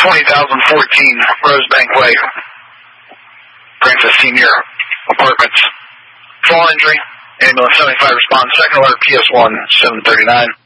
20,014 Rosebank Way, Francis Senior Apartments. Fall injury, ambulance 75 response, second alert PS1, 739.